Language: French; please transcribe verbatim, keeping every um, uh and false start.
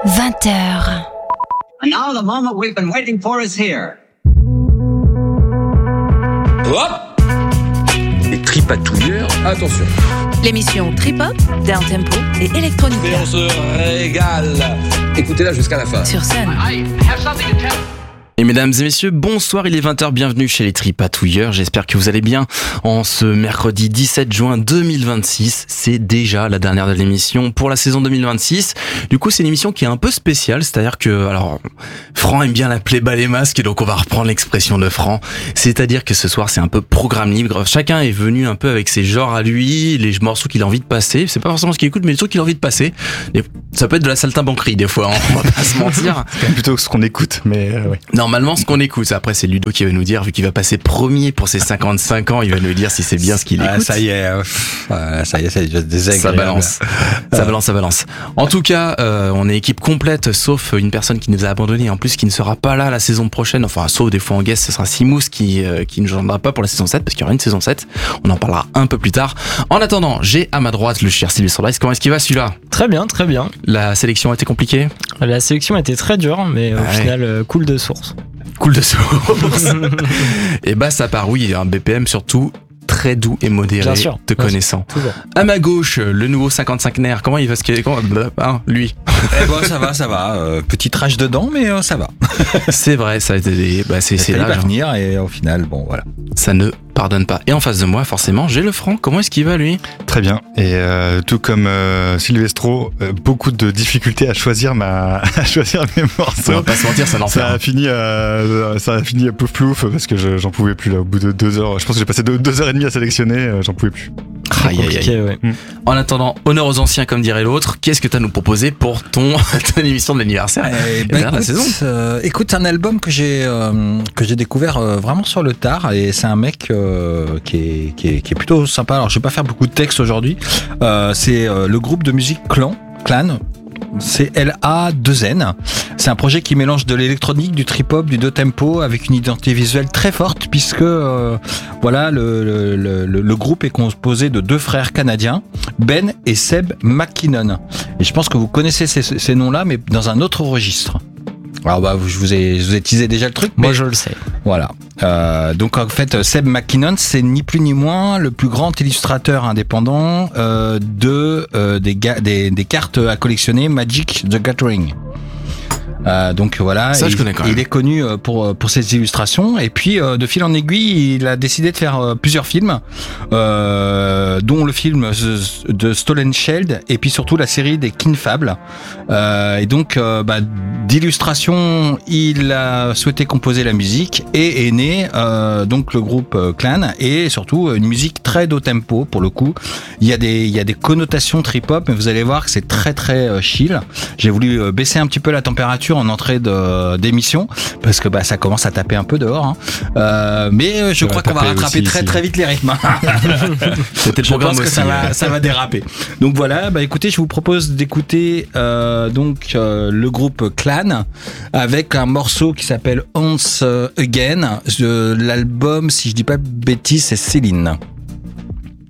vingt heures. And now the moment we've been waiting for is here. Hop! Les tripatouilleurs, attention. L'émission Trip-Hop, Downtempo et Electronica. Et on se régale. Écoutez-la jusqu'à la fin. Sur scène. I have something to tell you. Et mesdames et messieurs, bonsoir, il est vingt heures, bienvenue chez les Tripatouilleurs, j'espère que vous allez bien en ce mercredi dix-sept juin deux mille vingt-six, c'est déjà la dernière de l'émission pour la saison deux mille vingt-six, du coup c'est une émission qui est un peu spéciale, c'est-à-dire que, alors, Franck aime bien l'appeler bas les masques, donc on va reprendre l'expression de Franck, c'est-à-dire que ce soir c'est un peu programme libre, chacun est venu un peu avec ses genres à lui, les morceaux qu'il a envie de passer, c'est pas forcément ce qu'il écoute, mais les trucs qu'il a envie de passer, et ça peut être de la saltimbanquerie des fois, on va pas se mentir. C'est quand même plutôt ce qu'on écoute, mais euh, oui. Normalement, ce qu'on écoute, après c'est Ludo qui va nous dire, vu qu'il va passer premier pour ses cinquante-cinq ans, il va nous dire si c'est bien ce qu'il écoute. Ah, ça y est, euh, ça y est, c'est déjà désagréable. Ça balance, ça balance, ça balance. En tout cas, euh, on est équipe complète, sauf une personne qui nous a abandonné, en plus qui ne sera pas là la saison prochaine, enfin sauf des fois en guest, ce sera Simous qui, euh, qui ne joindra pas pour la saison sept, parce qu'il y aura une saison sept, on en parlera un peu plus tard. En attendant, j'ai à ma droite le cher Sylvie Sordice, comment est-ce qu'il va celui-là? Très bien, très bien. La sélection a été compliquée? La sélection a été très dure, mais au ouais. final, euh, cool de source. Cool de source. Et bah ça part, oui, un B P M surtout très doux et modéré, bien sûr, te bien connaissant. Sûr, à ma gauche, le nouveau cinquante-cinq nerfs, comment il va se comment, hein, lui? Eh ben, ça va, ça va. Euh, petit trash dedans, mais euh, ça va. C'est vrai, ça a été des, bah c'est c'est là. Il va venir et au final, bon voilà. Ça ne pardonne pas. Et en face de moi, forcément, j'ai le Franck. Comment est-ce qu'il va lui? Très bien. Et euh, tout comme euh, Silvestro, euh, beaucoup de difficultés à choisir ma, à choisir mes morceaux. On va pas se mentir, ça n'en fait. Ça a fini, euh, ça a fini à pouf plouf parce que je, j'en pouvais plus là. Au bout de deux heures, je pense que j'ai passé deux, deux heures et demie à sélectionner. Euh, j'en pouvais plus. Aïe, aïe, aïe. Ouais. Mmh. En attendant, honneur aux anciens comme dirait l'autre, qu'est-ce que tu as à nous proposer pour ton, ton émission de l'anniversaire eh ben écoute, la saison euh, écoute, un album que j'ai euh, que j'ai découvert euh, vraiment sur le tard, et c'est un mec euh, qui, est, qui, est, qui est plutôt sympa. Alors je vais pas faire beaucoup de texte aujourd'hui. Euh, c'est euh, le groupe de musique Clan, Clan. C'est L A deux N. C'est un projet qui mélange de l'électronique, du trip-hop, du do-tempo avec une identité visuelle très forte, puisque euh, voilà, le, le, le, le groupe est composé de deux frères canadiens, Ben et Seb McKinnon. Et je pense que vous connaissez ces, ces noms-là, mais dans un autre registre. Alors bah je vous ai, je vous ai teasé déjà le truc. Moi mais je le sais. Voilà. Euh, donc en fait, Seb McKinnon, c'est ni plus ni moins le plus grand illustrateur indépendant euh, de euh, des, ga- des des cartes à collectionner Magic the Gathering. Euh, donc voilà, ça, il, je connais quand même. Il est connu pour pour ses illustrations, et puis euh, de fil en aiguille, il a décidé de faire euh, plusieurs films, euh, dont le film de Stolen Shield, et puis surtout la série des Kinfable. Euh, et donc euh, bah, d'illustration, il a souhaité composer la musique, et est né euh, donc le groupe Clan, et surtout une musique très do tempo pour le coup. Il y a des il y a des connotations trip hop, mais vous allez voir que c'est très très euh, chill. J'ai voulu euh, baisser un petit peu la température en entrée de, d'émission, parce que bah, ça commence à taper un peu dehors, hein. euh, mais je crois qu'on va rattraper très très vite les rythmes. C'était le je programme pense que aussi, ça va, ouais. ça va déraper. Donc voilà, bah écoutez, je vous propose d'écouter euh, donc euh, le groupe Clan avec un morceau qui s'appelle Once Again. De l'album, si je dis pas de bêtises, c'est Céline.